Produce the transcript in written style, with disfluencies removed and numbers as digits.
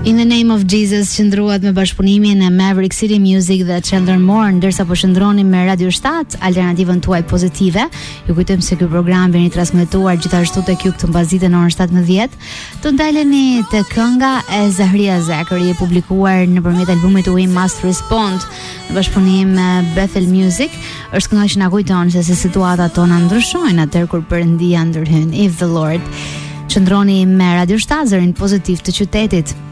In the Name of Jesus qëndruat me bashkëpunimin e Maverick City Music dhe Chandler Moore, ndërsa po shëndroni me Radio 7, alternativën tuaj pozitive. Ju kujtojmë se ky program vjen i transmetuar gjithashtu tek ju këtë mbasditë në orën 17. Të ndaleni te kënga e Zahria Zakari e publikuar nëpërmjet albumit We Must Respond në bashkëpunim me Bethel Music. Është kënga që na kujton se situatat tona ndryshojnë atëherë kur Perëndia ndërhyn. If the Lord. Qëndroni me Radio 7, zërin pozitiv të qytetit.